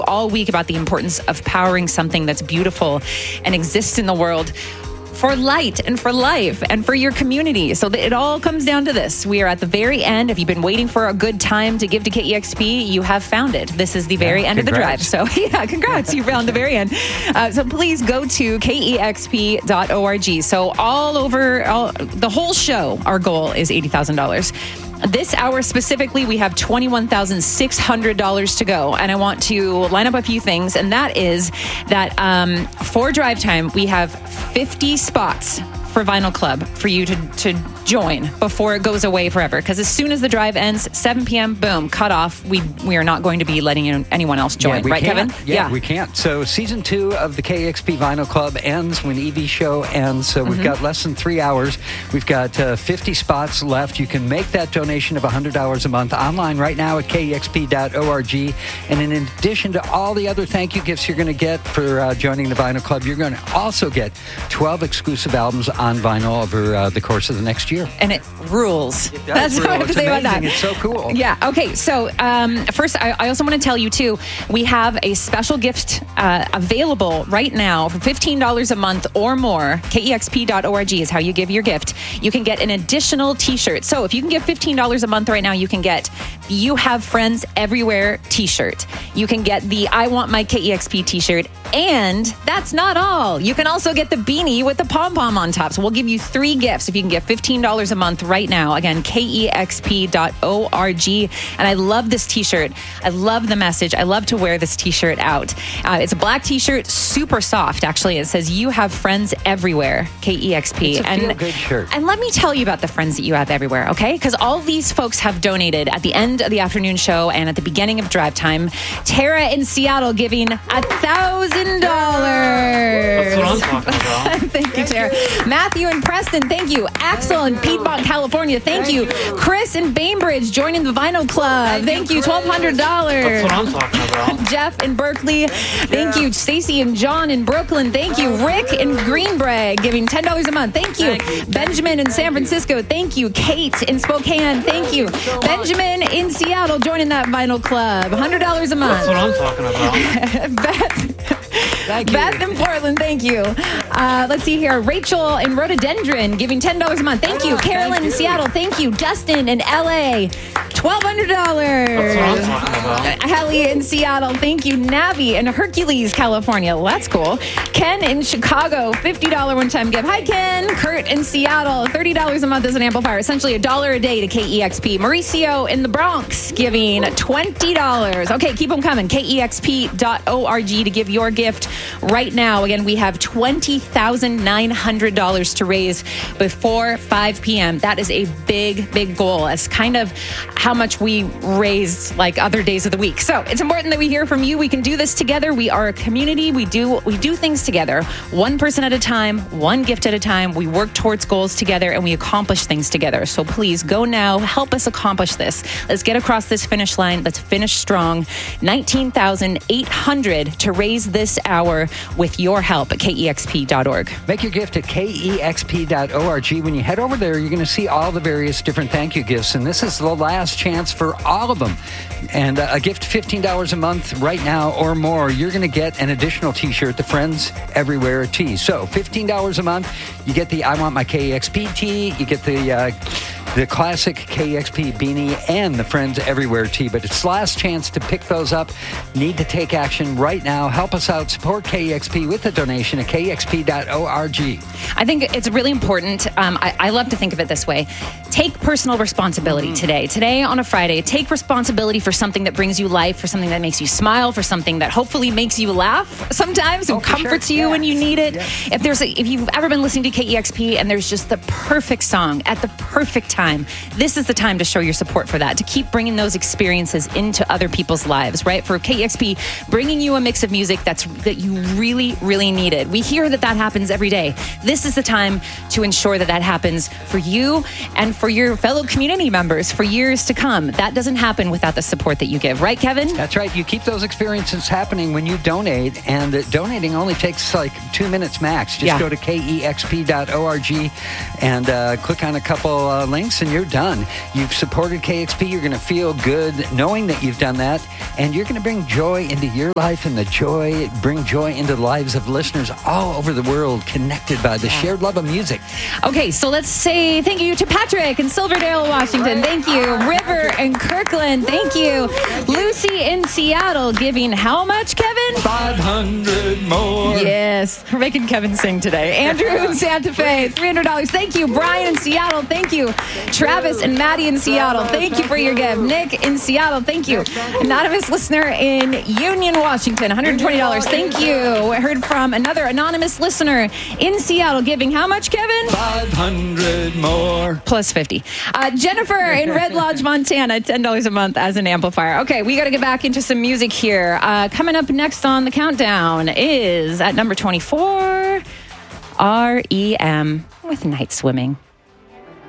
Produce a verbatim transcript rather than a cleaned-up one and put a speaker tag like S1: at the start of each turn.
S1: all week about the importance of powering something that's beautiful and exists in the world for light and for life and for your community. So it all comes down to this. We are at the very end. If you've been waiting for a good time to give to K E X P, you have found it. This is the very yeah, end congrats. of the drive. So yeah, congrats. You found the very end. Uh, so please go to K E X P dot org. So all over, all, the whole show, our goal is eighty thousand dollars. This hour specifically, we have twenty-one thousand six hundred dollars to go. And I want to line up a few things. And that is that um, for drive time, we have fifty spots for Vinyl Club for you to, to join before it goes away forever. Because as soon as the drive ends, seven p.m., boom, cut off. We we are not going to be letting anyone else join.
S2: Yeah,
S1: right,
S2: can't.
S1: Kevin?
S2: Yeah, yeah, we can't. So season two of the K E X P Vinyl Club ends when Evie's show ends. So we've mm-hmm. got less than three hours. We've got uh, fifty spots left. You can make that donation of one hundred dollars a month online right now at K E X P dot org. And in addition to all the other thank you gifts you're going to get for uh, joining the Vinyl Club, you're going to also get twelve exclusive albums on vinyl over uh, the course of the next year.
S1: And it rules.
S2: It does
S1: That's
S2: rule.
S1: what I have to
S2: it's
S1: say
S2: amazing.
S1: about that.
S2: It's so cool.
S1: Yeah. Okay. So um, first, I, I also want to tell you, too, we have a special gift uh, available right now for fifteen dollars a month or more. K E X P dot org is how you give your gift. You can get an additional t-shirt. So if you can give fifteen dollars a month right now, you can get the You Have Friends Everywhere t-shirt. You can get the I Want My K E X P t-shirt. And that's not all. You can also get the beanie with the pom-pom on top. So we'll give you three gifts if you can get fifteen dollars a month right now. Again, K E X P dot org. And I love this t-shirt. I love the message. I love to wear this t-shirt out. Uh, it's a black t-shirt, super soft, actually. It says, You Have Friends Everywhere, K E X P.
S2: It's a
S1: and,
S2: feel-good shirt.
S1: And let me tell you about the friends that you have everywhere, okay? Because all these folks have donated at the end of the afternoon show and at the beginning of drive time. Tara in Seattle giving a thousand dollars.
S3: That's what I'm talking about.
S1: Thank you, Tara. Matthew and Preston, thank you. Axel in Piedmont, California, thank, thank you. you. Chris in Bainbridge joining the Vinyl Club. Thank, thank you, twelve hundred dollars.
S3: That's what I'm talking about.
S1: Jeff in Berkeley, thank yeah. you. Stacy and John in Brooklyn, thank you. Rick in Greenbrae giving ten dollars a month, thank you. Thank you. Benjamin in San Francisco, thank you. Kate in Spokane, thank you. So Benjamin much. in Seattle joining that Vinyl Club, one hundred dollars a month.
S3: That's what I'm talking about.
S1: Beth,
S2: Thank you.
S1: Beth in Portland, thank you. Uh, let's see here. Rachel in Rhododendron giving ten dollars a month. Thank you. Carolyn thank in you. Seattle, thank you. Dustin in L A, twelve hundred dollars.
S3: That's what I'm talking about.
S1: Hallie in Seattle, thank you. Navi in Hercules, California. Well, that's cool. Ken in Chicago, fifty dollars one-time gift. Hi, Ken. Kurt in Seattle, thirty dollars a month as an amplifier. Essentially a dollar a day to K E X P. Mauricio in the Bronx giving twenty dollars. Okay, keep them coming. K E X P dot org to give your gift right now. Again, we have twenty thousand nine hundred dollars to raise before five p.m. That is a big, big goal. It's kind of how much we raised like other days of the week. So it's important that we hear from you. We can do this together. We are a community. We do we do things together, one person at a time, one gift at a time. We work towards goals together and we accomplish things together. So please go now. Help us accomplish this. Let's get across this finish line. Let's finish strong. nineteen thousand eight hundred dollars to raise this hour with your help at K E X P dot org.
S2: Make your gift at K E X P dot org. When you head over there, you're going to see all the various different thank you gifts. And this is the last chance for all of them. And uh, a gift fifteen dollars a month right now or more, you're going to get an additional t-shirt, the Friends Everywhere tee. So fifteen dollars a month, you get the I Want My K E X P tee, you get the uh, the classic K E X P beanie and the Friends Everywhere tee. But it's last chance to pick those up. Need to take action right now. Help us out. Support K E X P with a donation at K E X P dot org.
S1: I think it's really important. Um, I, I love to think of it this way. Take personal responsibility mm-hmm. today. Today on a Friday, take responsibility for something that brings you life, for something that makes you smile, for something that hopefully makes you laugh sometimes and
S2: oh,
S1: comforts
S2: sure.
S1: you
S2: yes.
S1: when you need it.
S2: Yes.
S1: If there's a, if you've ever been listening to K E X P and there's just the perfect song at the perfect time, this is the time to show your support for that, to keep bringing those experiences into other people's lives, right? For K E X P, bringing you a mix of music that's that you really, really needed. We hear that that happens every day. This is the time to ensure that that happens for you and for your fellow community members for years to come. That doesn't happen without the support that you give, right, Kevin?
S2: That's right. You keep those experiences happening when you donate, and uh, donating only takes like two minutes max. Just
S1: yeah.
S2: go to K E X P dot org and uh, click on a couple uh, links. thanks and you're done. You've supported K X P. You're going to feel good knowing that you've done that. And you're going to bring joy into your life and the joy, bring joy into the lives of listeners all over the world connected by the shared love of music.
S1: Okay, so let's say thank you to Patrick in Silverdale, Washington. Thank you. River in Kirkland. Thank you. Lucy in Seattle giving how much, Kevin?
S2: five hundred more.
S1: Yes. We're making Kevin sing today. Andrew in Santa Fe, three hundred dollars. Thank you. Brian in Seattle. Thank you. Travis and Maddie in Seattle. Thank you for your gift. Nick in Seattle. Thank you. Anonymous listener in Union, Washington. one hundred twenty dollars. Thank you. I heard from another anonymous listener in Seattle giving how much, Kevin?
S2: five hundred more.
S1: Plus fifty. Uh, Jennifer in Red Lodge, Montana, ten dollars a month as an amplifier. Okay, we got to get back into some music here. Uh, coming up next on the countdown is at number twenty-four, R E M with Night Swimming.